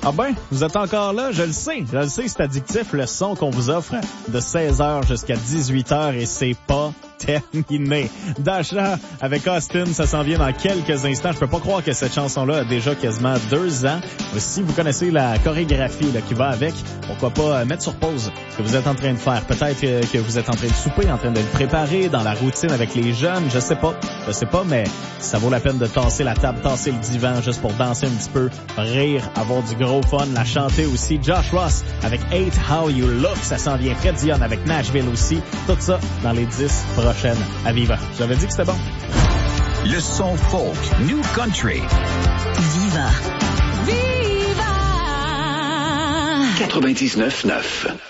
Ah ben, vous êtes encore là, je le sais, c'est addictif le son qu'on vous offre de 16h jusqu'à 18h et c'est pas terminé. Dasha avec Austin, ça s'en vient dans quelques instants. Je peux pas croire que cette chanson-là a déjà quasiment 2 ans. Si vous connaissez la chorégraphie là, qui va avec, pourquoi pas mettre sur pause ce que vous êtes en train de faire. Peut-être que vous êtes en train de souper, en train de le préparer dans la routine avec les jeunes, je sais pas, mais ça vaut la peine de tasser la table, tasser le divan juste pour danser un petit peu, rire, avoir du gros fun, la chanter aussi. Josh Ross avec Hate How You Look, ça s'en vient. Fred Dion avec Nashville aussi. Tout ça dans les 10 prochaines à Viva. J'avais dit que c'était bon. Le son folk, New Country. Viva! Viva! 99.9.